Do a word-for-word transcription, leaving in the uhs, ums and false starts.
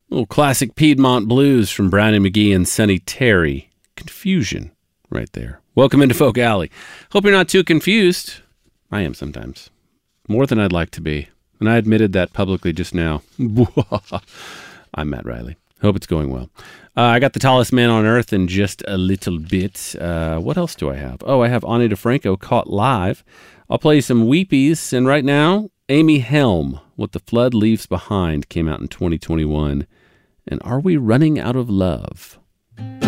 Little classic Piedmont blues from Brownie McGee and Sonny Terry. Confusion right there. Welcome into Folk Alley. Hope you're not too confused. I am sometimes. More than I'd like to be. And I admitted that publicly just now. I'm Matt Riley. Hope it's going well. Uh, I got the tallest man on earth in just a little bit. Uh, what else do I have? Oh, I have Ani DeFranco caught live. I'll play you some Weepies. And right now, Amy Helm, What the Flood Leaves Behind, came out in twenty twenty-one. And Are We Running Out of Love?